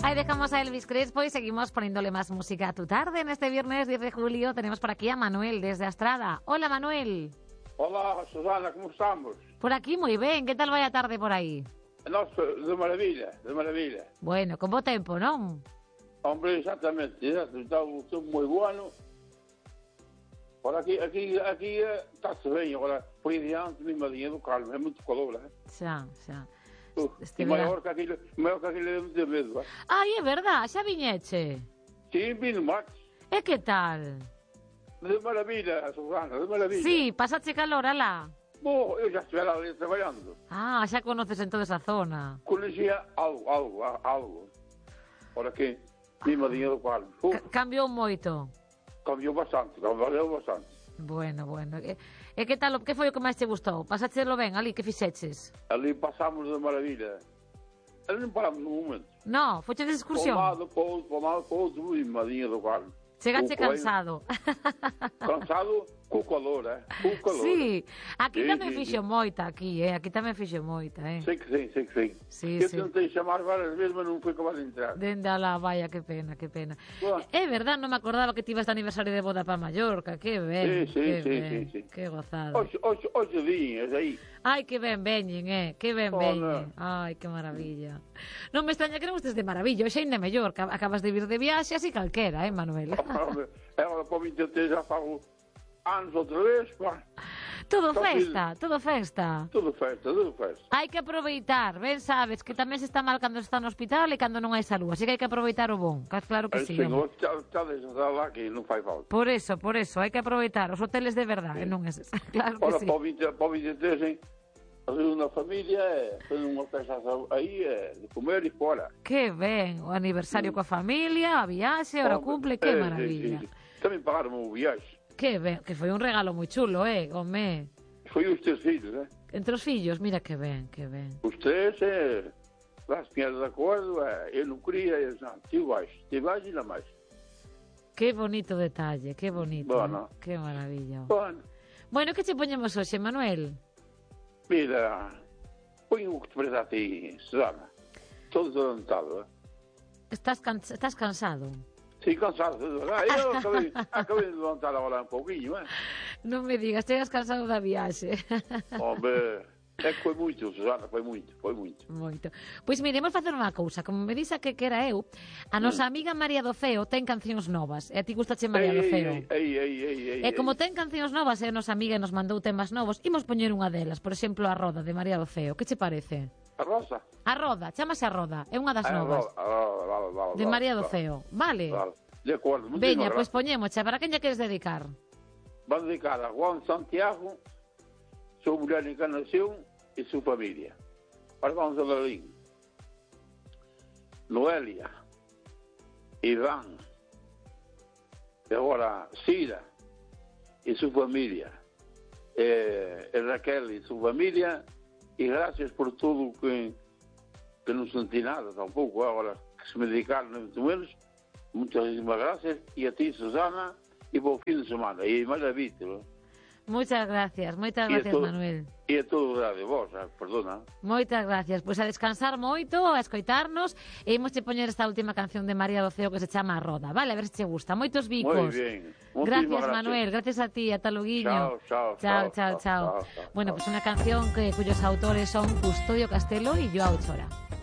Ahí dejamos a Elvis Crespo y seguimos poniéndole más música a tu tarde. En este viernes 10 de julio tenemos por aquí a Manuel desde Astrada. Hola, Manuel. Hola, Susana, ¿cómo estamos? Por aquí muy bien. ¿Qué tal vaya tarde por aí? De maravilla, de maravilla. Bueno, con bo tempo, non? Hombre, exactamente, está muy bueno. Por aquí está-se bem, agora, por aí diante, mimadinha do Carmo, é muito calor, né? Xa. E maior que aquilo é muito medo, Ai, é verdad, xa viñeche. Sim, vino Max. E que tal? De maravilla, Susana, de maravilla. Sí, pasache calor, alá. Bom, eu já estive lá ali trabalhando. Ah, xa conoces en toda esa zona. Conhecia algo. Por aquí, mimadinha do Carmo. Cambiou moito. Cambiou bastante, valeu bastante. Bueno. E que tal, que foi o que máis te gustou? Pasachelo ben ali, que fixeches? Ali pasamos de maravilla. Ali non paramos no momento. No, foches de excursión? Por un lado, por outro, mimadinha do Carmo. Chegache cansado. Cansado co calor, co calor. Sí, aquí tamén sí. fixo moita, aquí tamén fixo moita, Sei que sim. Sí. Eu tentei chamar varias veces, mas non foi capaz de entrar. Dende alá, vaya, que pena. Bueno. É verdad, non me acordaba que tivas este aniversario de boda para Mallorca, que ben, Sí. que gozada. Ocho días aí. Ai, que ben veñen, que ben veñen. Ai, que maravilla. Non me extraña que non estes de maravilla, hoxe ainda mellor, que acabas de vir de viaxe, así calquera, Manuel? Agora para 23 já fago anos outra vez, pá. Todo festa. Tudo festa. Hai que aproveitar, ben sabes que tamén se está mal cando se está no hospital e cando non hai salud, así que hai que aproveitar o bon, claro que sí. Senhor, está deixando lá que non fai falta. Por eso, hai que aproveitar os hoteles de verdade, non eses, claro que Ora, sí. para 23, fazer unha familia, fazer unha festa aí, de comer e fora. Que ben, o aniversario coa familia, a viaxe, ora cumple, que maravilla. Sí. Tamén pagaron o viaxe. Que ben, que foi un regalo moi chulo, home. Foi os teus filhos, Entre os fillos, mira que ben. Os três, las pinhas de acordo, eu non queria, ti vais e não mais. Que bonito detalle, que bonito. Bueno. Que maravilla. Bueno, que che poñemos hoxe, Manuel? Mira, põe o que te parece a ti, Susana. Todo adelantado, Estás cansado? Sí, cansado. Eu acabei de levantar agora un pouquinho, Non me digas, chegas cansado da viaxe. Hombre, é que foi moito, Susana, foi moito. Pois mire, imos facer unha cousa. Como me disa que era eu, a nosa amiga María do Ceo ten cancións novas. E a ti gustache María do Ceo. E como ten cancións novas e a nosa amiga nos mandou temas novos, imos poñer unha delas. Por exemplo, a Roda, de María do Ceo. Que che parece? A Rosa? A Roda, chámase a Roda. É unha das novas. Vale. De María do Ceo. Vale. De acordo. Veña, pois poñémocha. Para quen lle queres dedicar? Van dedicar a Juan Santiago, su mujer de encarnación y su familia. Para Gonzalo Lin, Noelia, Iván, y ahora Cira y su familia, Raquel y su familia, y gracias por todo que no sentí nada tampoco, ahora que se me dedicaron muito menos, muchísimas gracias, y a ti, Susana, y bom fin de semana, y maravilla, ¿no? Moitas gracias, Manuel. E a todo grave, vos, perdona. Moitas gracias, pois a descansar moito, a escoitarnos, e imos che poñer esta última canción de María do Ceo que se chama A Roda, vale? A ver se che gusta. Moitos bicos. Moi ben. Gracias, Manuel, gracias a ti, ata loguiño. Chao. Bueno, pois unha canción cuyos autores son Custodio Castelo e Joao Chora.